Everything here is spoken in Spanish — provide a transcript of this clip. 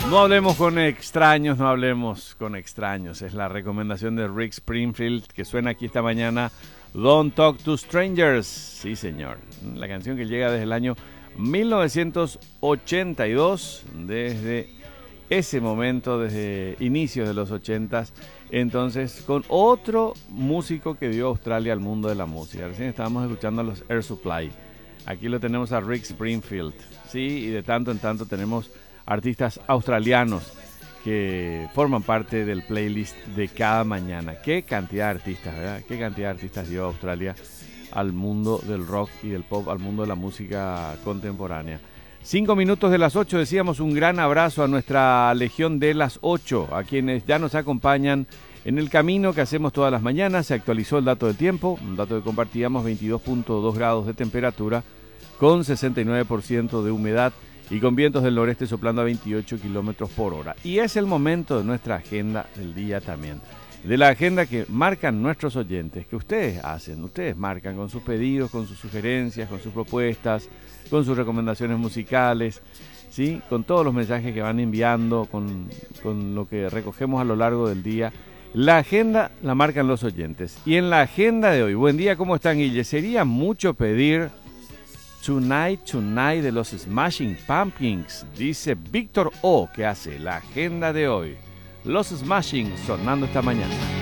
No hablemos con extraños, no hablemos con extraños. Es la recomendación de Rick Springfield que suena aquí esta mañana. Don't Talk to Strangers. Sí, señor. La canción que llega desde el año 1982. Desde ese momento, desde inicios de los 80s. Entonces, con otro músico que dio Australia al mundo de la música. Recién estábamos escuchando a los Air Supply. Aquí lo tenemos a Rick Springfield. Sí, y de tanto en tanto tenemos artistas australianos que forman parte del playlist de cada mañana. Qué cantidad de artistas, ¿verdad? Qué cantidad de artistas dio Australia al mundo del rock y del pop, al mundo de la música contemporánea. 5 minutos de las 8, decíamos un gran abrazo a nuestra Legión de las 8, a quienes ya nos acompañan en el camino que hacemos todas las mañanas. Se actualizó el dato del tiempo, un dato que compartíamos, 22.2 grados de temperatura, con 69% de humedad y con vientos del noreste soplando a 28 kilómetros por hora. Y es el momento de nuestra agenda del día también. De la agenda que marcan nuestros oyentes, que ustedes hacen, ustedes marcan con sus pedidos, con sus sugerencias, con sus propuestas, con sus recomendaciones musicales, ¿sí? Con todos los mensajes que van enviando, con lo que recogemos a lo largo del día. La agenda la marcan los oyentes. Y en la agenda de hoy, buen día, ¿cómo están, Guille? Sería mucho pedir Tonight, Tonight de los Smashing Pumpkins, dice Víctor O, que hace la agenda de hoy. Los Smashing sonando esta mañana.